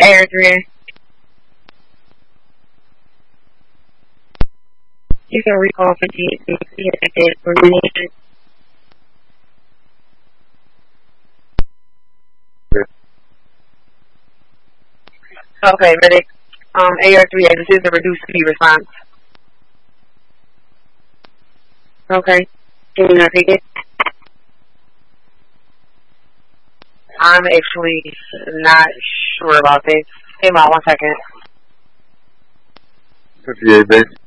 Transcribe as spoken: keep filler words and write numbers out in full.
A R three. You can recall fifty-eight sixty for me. Okay, ready? Um, A R three, this is a reduced speed response. Okay. Can you not take it? I'm actually not sure about this. Give me one second. fifty-eight base.